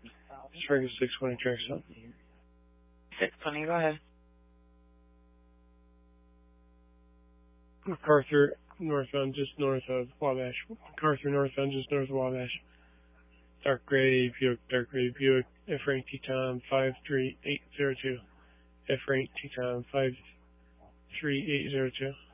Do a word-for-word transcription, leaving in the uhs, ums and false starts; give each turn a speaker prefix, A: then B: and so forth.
A: Striker six twenty tracks up.
B: six twenty, go ahead.
A: MacArthur northbound just north of Wabash. MacArthur northbound just north of Wabash. Dark gray Buick, dark gray Buick, F rank T-Tom five three eight zero two. F rank T-Tom five three eight zero two.